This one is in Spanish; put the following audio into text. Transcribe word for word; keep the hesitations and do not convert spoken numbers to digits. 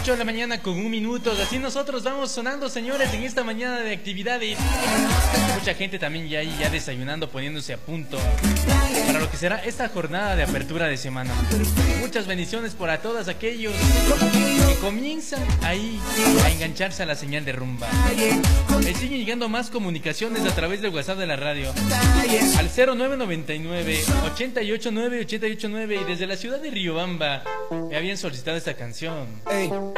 ocho de la mañana con un minuto. Así nosotros vamos sonando, señores, en esta mañana de actividades. Mucha gente también ya ahí, ya desayunando, poniéndose a punto para lo que será esta jornada de apertura de semana. Muchas bendiciones para todos aquellos que comienzan ahí a engancharse a la señal de Rumba. Me siguen llegando más comunicaciones a través del WhatsApp de la radio al cero nueve noventa y nueve, ochenta y ocho nueve, ochenta y ocho nueve, y desde la ciudad de Riobamba me habían solicitado esta canción.